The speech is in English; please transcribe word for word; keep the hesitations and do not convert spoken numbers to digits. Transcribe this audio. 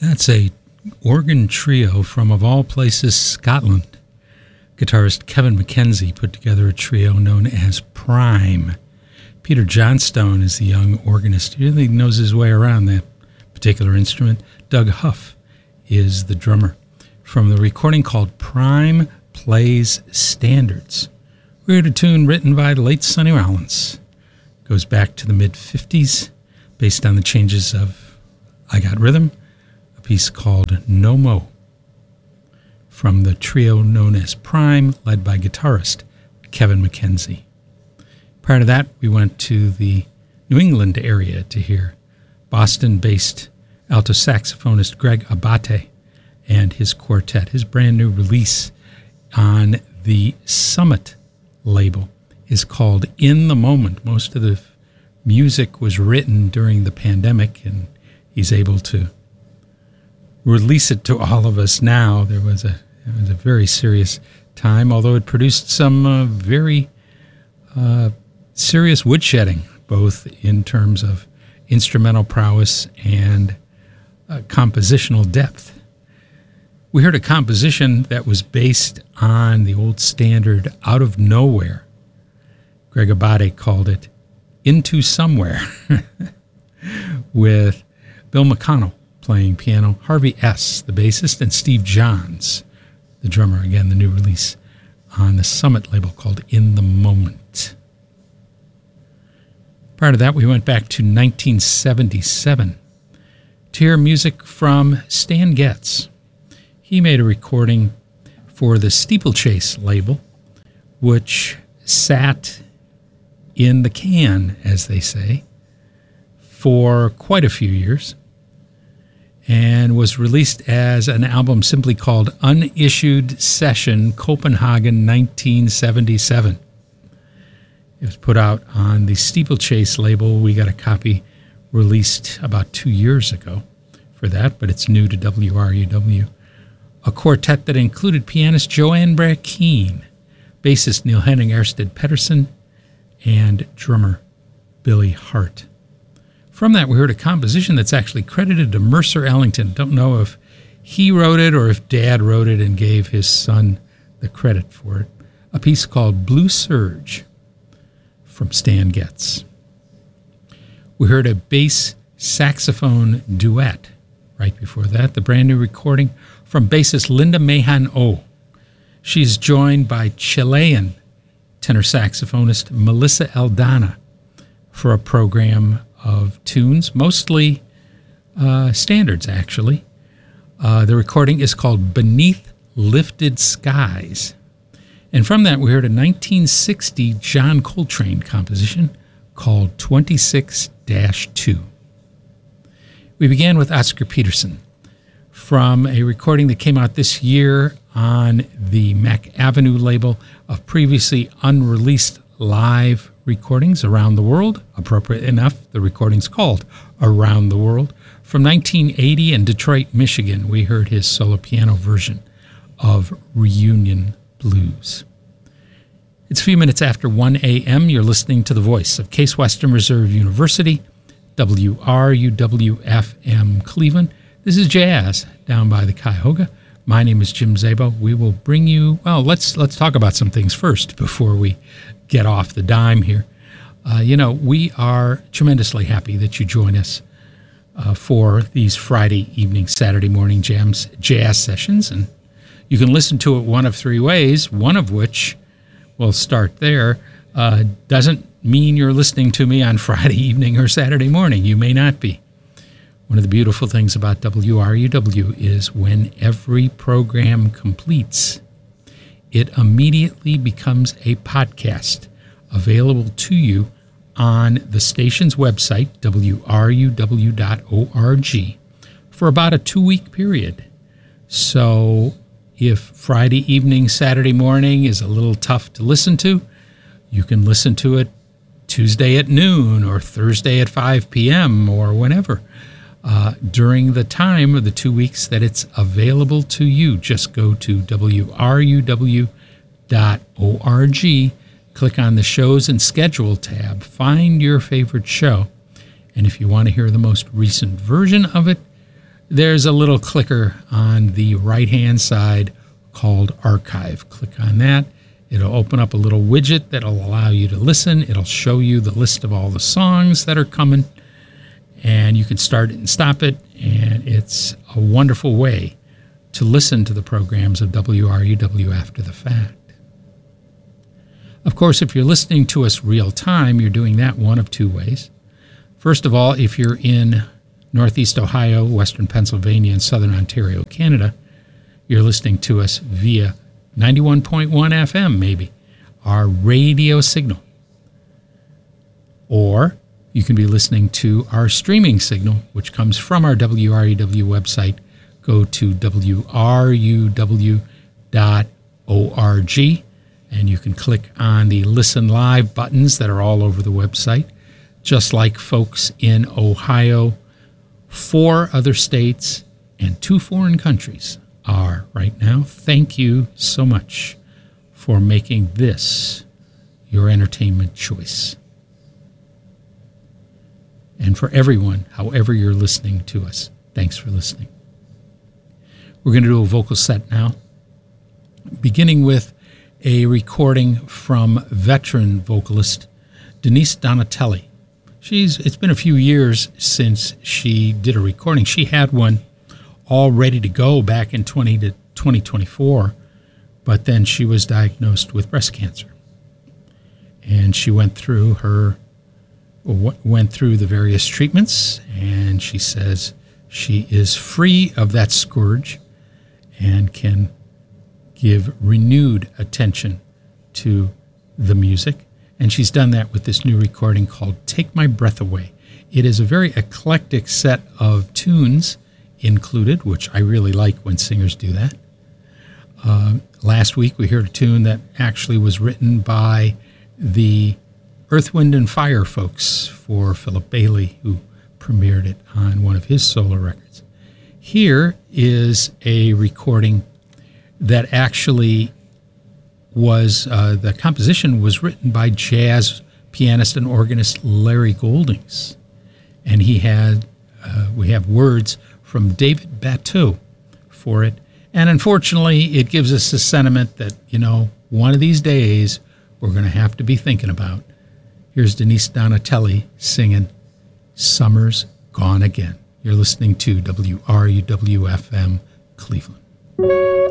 That's a organ trio from, of all places, Scotland. Guitarist Kevin McKenzie put together a trio known as Prime. Peter Johnstone is the young organist. He really knows his way around that particular instrument. Doug Huff is the drummer. From the recording called Prime Plays Standards. We heard a tune written by the late Sonny Rollins. Goes back to the mid-fifties, based on the changes of I Got Rhythm, a piece called No Mo, from the trio known as Prime, led by guitarist Kevin McKenzie. Prior to that, we went to the New England area to hear Boston-based alto saxophonist Greg Abate and his quartet. His brand new release on the Summit label is called In the Moment. Most of the music was written during the pandemic, and he's able to release it to all of us now. There was a, it was a very serious time, although it produced some uh, very uh, serious woodshedding, both in terms of instrumental prowess and uh, compositional depth. We heard a composition that was based on the old standard Out of Nowhere. Greg Abate called it Into Somewhere, with Bill McConnell playing piano, Harvey S., the bassist, and Steve Johns, the drummer. Again, the new release on the Summit label called In the Moment. Prior to that, we went back to nineteen seventy-seven to hear music from Stan Getz. He made a recording for the Steeplechase label, which sat in the can, as they say, for quite a few years, and was released as an album simply called Unissued Session Copenhagen nineteen seventy-seven. It was put out on the Steeplechase label. We got a copy released about two years ago for that, but it's new to W R U W. A quartet that included pianist Joanne Brackeen, bassist Neil Henning Ersted Pedersen, and drummer Billy Hart. From that, we heard a composition that's actually credited to Mercer Ellington. Don't know if he wrote it or if Dad wrote it and gave his son the credit for it. A piece called Blue Surge from Stan Getz. We heard a bass saxophone duet right before that, the brand new recording from bassist Linda Mahan O. She's joined by Chilean tenor saxophonist Melissa Aldana for a program of tunes, mostly uh, standards, actually. Uh, the recording is called Beneath Lifted Skies. And from that, we heard a nineteen sixty John Coltrane composition called twenty-six dash two. We began with Oscar Peterson from a recording that came out this year on the Mac Avenue label of previously unreleased live recordings around the world. Appropriate enough, the recording's called Around the World. From nineteen eighty in Detroit, Michigan, we heard his solo piano version of Reunion Blues. It's a few minutes after one a.m. You're listening to the voice of Case Western Reserve University, W R U W F M Cleveland. This is Jazz down by the Cuyahoga. My name is Jim Zabo. We will bring you, well, let's let's talk about some things first before we get off the dime here. Uh, you know, we are tremendously happy that you join us uh, for these Friday evening, Saturday morning jams, jazz sessions. And you can listen to it one of three ways, one of which, we'll start there, uh, doesn't mean you're listening to me on Friday evening or Saturday morning. You may not be. One of the beautiful things about W R U W is when every program completes, it immediately becomes a podcast available to you on the station's website, W R U W dot org, for about a two-week period. So if Friday evening, Saturday morning is a little tough to listen to, you can listen to it Tuesday at noon or Thursday at five p.m. or whenever. Uh, during the time of the two weeks that it's available to you, just go to W R U W dot org, click on the Shows and Schedule tab, find your favorite show, and if you want to hear the most recent version of it, there's a little clicker on the right-hand side called Archive. Click on that. It'll open up a little widget that'll allow you to listen. It'll show you the list of all the songs that are coming, and you can start it and stop it, and it's a wonderful way to listen to the programs of W R U W after the fact. Of course, if you're listening to us real time, you're doing that one of two ways. First of all, if you're in Northeast Ohio, Western Pennsylvania, and Southern Ontario, Canada, you're listening to us via ninety-one point one F M, maybe, our radio signal. Or you can be listening to our streaming signal, which comes from our W R U W website. Go to W R U W dot org, and you can click on the Listen Live buttons that are all over the website, just like folks in Ohio, four other states, and two foreign countries are right now. Thank you so much for making this your entertainment choice. And for everyone, however you're listening to us, thanks for listening. We're going to do a vocal set now, beginning with a recording from veteran vocalist Denise Donatelli. She's it's been a few years since she did a recording. She had one all ready to go back in twenty to twenty twenty-four, but then she was diagnosed with breast cancer. And she went through her went through the various treatments, and she says she is free of that scourge and can give renewed attention to the music. And she's done that with this new recording called Take My Breath Away. It is a very eclectic set of tunes included, which I really like when singers do that. Uh, last week we heard a tune that actually was written by the Earth, Wind, and Fire folks for Philip Bailey, who premiered it on one of his solo records. Here is a recording that actually was, uh, the composition was written by jazz pianist and organist Larry Goldings. And he had, uh, we have words from David Battu for it. And unfortunately, it gives us a sentiment that, you know, one of these days we're going to have to be thinking about. Here's Denise Donatelli singing Summer's Gone Again. You're listening to W R U W F M Cleveland.